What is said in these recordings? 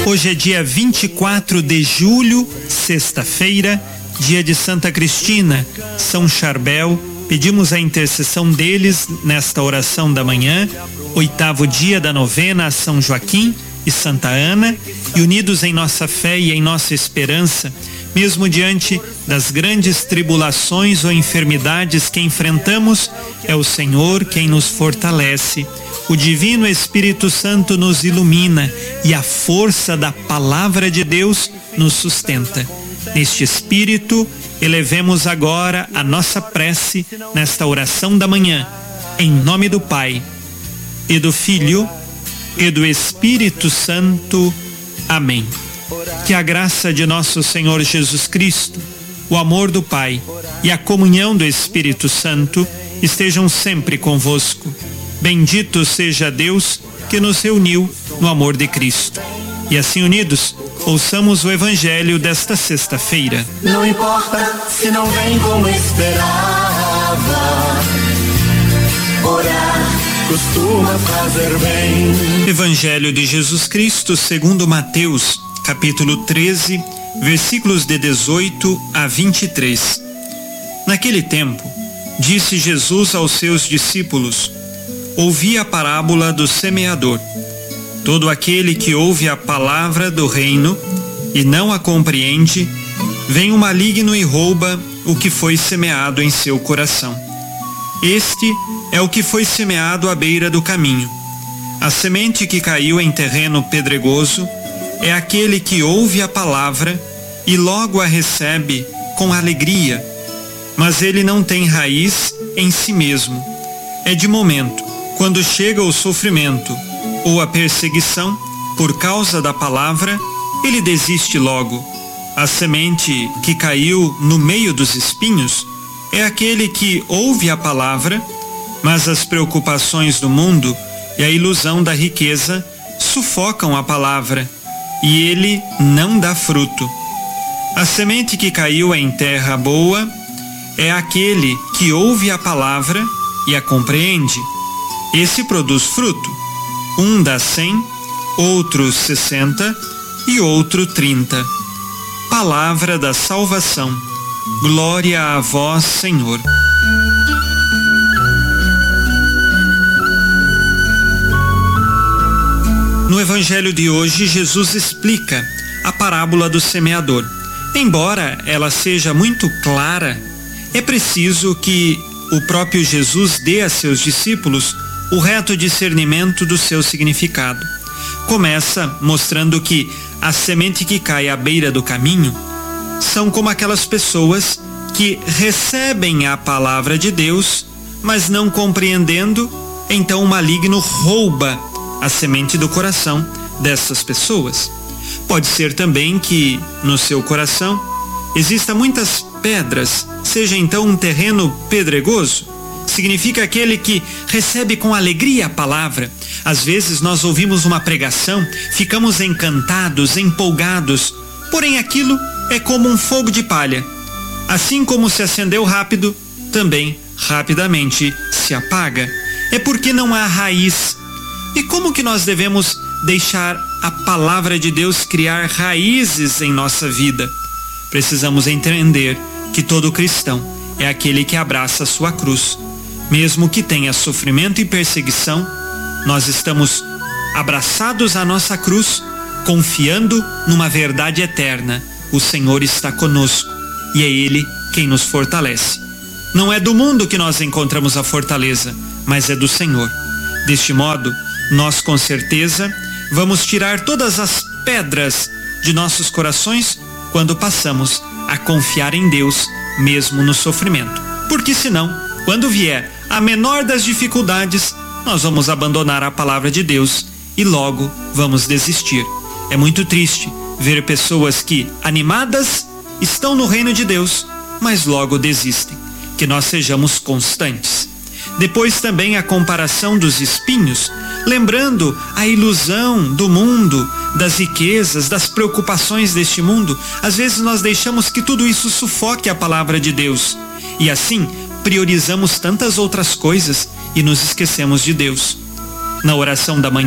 Hoje é dia 24 de julho, sexta-feira, dia de Santa Cristina, São Charbel. Pedimos a intercessão deles nesta oração da manhã, 8º dia da novena a São Joaquim e Santa Ana, e unidos em nossa fé e em nossa esperança, mesmo diante das grandes tribulações ou enfermidades que enfrentamos, é o Senhor quem nos fortalece. O Divino Espírito Santo nos ilumina e a força da Palavra de Deus nos sustenta. Neste espírito, elevemos agora a nossa prece nesta oração da manhã, em nome do Pai, e do Filho, e do Espírito Santo. Amém. Que a graça de nosso Senhor Jesus Cristo, o amor do Pai e a comunhão do Espírito Santo estejam sempre convosco. Bendito seja Deus que nos reuniu no amor de Cristo. E assim unidos, ouçamos o Evangelho desta sexta-feira. Não importa se não vem como esperava, orar costuma fazer bem. Evangelho de Jesus Cristo segundo Mateus, capítulo 13, versículos de 18 a 23. Naquele tempo, disse Jesus aos seus discípulos: ouvi a parábola do semeador. Todo aquele que ouve a palavra do reino e não a compreende, vem o maligno e rouba o que foi semeado em seu coração. Este é o que foi semeado à beira do caminho. A semente que caiu em terreno pedregoso é aquele que ouve a palavra e logo a recebe com alegria, mas ele não tem raiz em si mesmo. É de momento. Quando chega o sofrimento ou a perseguição por causa da palavra, ele desiste logo. A semente que caiu no meio dos espinhos é aquele que ouve a palavra, mas as preocupações do mundo e a ilusão da riqueza sufocam a palavra e ele não dá fruto. A semente que caiu em terra boa é aquele que ouve a palavra e a compreende. Esse produz fruto. Um dá 100, outro 60 e outro 30. Palavra da salvação. Glória a vós, Senhor. No Evangelho de hoje, Jesus explica a parábola do semeador. Embora ela seja muito clara, é preciso que o próprio Jesus dê a seus discípulos o reto discernimento do seu significado. Começa mostrando que a semente que cai à beira do caminho são como aquelas pessoas que recebem a palavra de Deus, mas não compreendendo, então o maligno rouba a semente do coração dessas pessoas. Pode ser também que no seu coração exista muitas pedras, seja então um terreno pedregoso. Significa aquele que recebe com alegria a palavra. Às vezes nós ouvimos uma pregação, ficamos encantados, empolgados, porém aquilo é como um fogo de palha. Assim como se acendeu rápido, também rapidamente se apaga. É porque não há raiz. E como que nós devemos deixar a palavra de Deus criar raízes em nossa vida? Precisamos entender que todo cristão é aquele que abraça a sua cruz. Mesmo que tenha sofrimento e perseguição, nós estamos abraçados à nossa cruz, confiando numa verdade eterna. O Senhor está conosco e é Ele quem nos fortalece. Não é do mundo que nós encontramos a fortaleza, mas é do Senhor. Deste modo, nós com certeza vamos tirar todas as pedras de nossos corações quando passamos a confiar em Deus, mesmo no sofrimento. Porque senão, quando vier a menor das dificuldades, nós vamos abandonar a palavra de Deus e logo vamos desistir. É muito triste ver pessoas que, animadas, estão no reino de Deus, mas logo desistem. Que nós sejamos constantes. Depois também a comparação dos espinhos, lembrando a ilusão do mundo, das riquezas, das preocupações deste mundo. Às vezes nós deixamos que tudo isso sufoque a palavra de Deus. E assim, priorizamos tantas outras coisas e nos esquecemos de Deus. Na oração da manhã,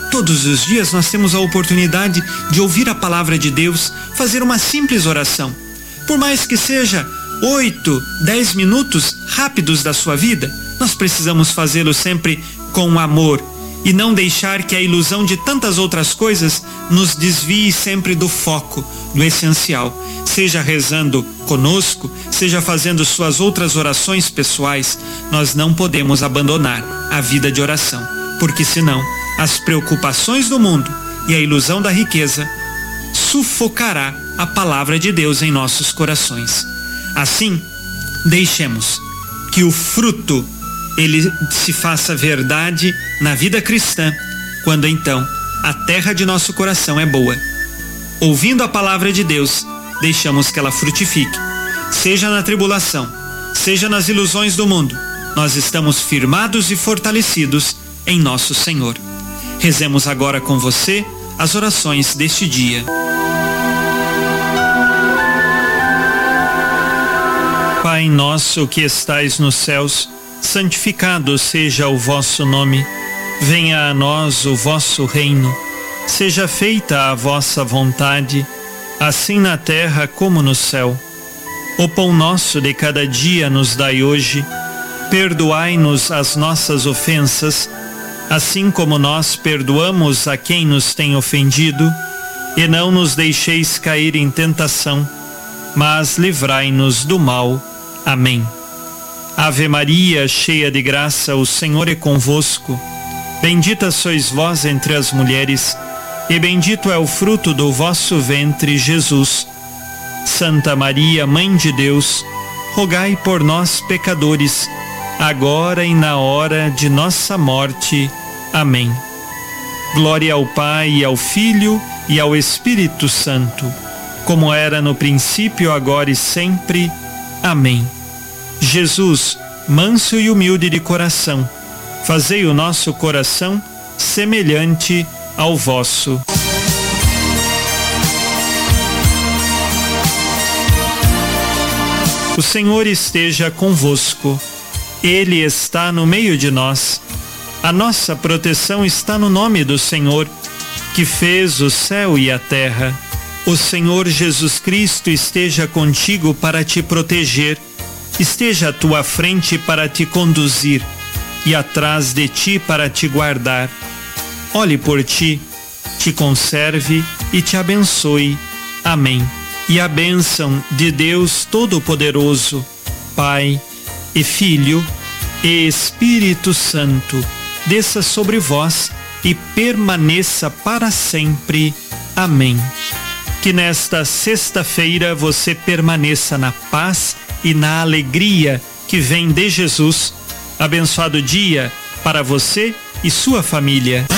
Todos os dias nós temos a oportunidade de ouvir a palavra de Deus, fazer uma simples oração. Por mais que seja 8, 10 minutos rápidos da sua vida, nós precisamos fazê-lo sempre com amor e não deixar que a ilusão de tantas outras coisas nos desvie sempre do foco, do essencial. Seja rezando conosco, seja fazendo suas outras orações pessoais, nós não podemos abandonar a vida de oração, porque senão as preocupações do mundo e a ilusão da riqueza sufocará a palavra de Deus em nossos corações. Assim, deixemos que o fruto ele se faça verdade na vida cristã, quando então a terra de nosso coração é boa. Ouvindo a palavra de Deus, deixamos que ela frutifique. Seja na tribulação, seja nas ilusões do mundo, nós estamos firmados e fortalecidos em nosso Senhor. Rezemos agora com você as orações deste dia. Pai nosso que estais nos céus, santificado seja o vosso nome. Venha a nós o vosso reino. Seja feita a vossa vontade, assim na terra como no céu. O pão nosso de cada dia nos dai hoje. Perdoai-nos as nossas ofensas, assim como nós perdoamos a quem nos tem ofendido, e não nos deixeis cair em tentação, mas livrai-nos do mal. Amém. Ave Maria, cheia de graça, o Senhor é convosco. Bendita sois vós entre as mulheres, e bendito é o fruto do vosso ventre, Jesus. Santa Maria, Mãe de Deus, rogai por nós, pecadores, agora e na hora de nossa morte. Amém. Glória ao Pai, e ao Filho, e ao Espírito Santo, como era no princípio, agora e sempre. Amém. Jesus, manso e humilde de coração, fazei o nosso coração semelhante ao vosso. O Senhor esteja convosco. Ele está no meio de nós. A nossa proteção está no nome do Senhor, que fez o céu e a terra. O Senhor Jesus Cristo esteja contigo para te proteger, esteja à tua frente para te conduzir e atrás de ti para te guardar. Olhe por ti, te conserve e te abençoe. Amém. E a bênção de Deus Todo-Poderoso, Pai e Filho e Espírito Santo, desça sobre vós e permaneça para sempre. Amém. Que nesta sexta-feira você permaneça na paz e na alegria que vem de Jesus. Abençoado dia para você e sua família.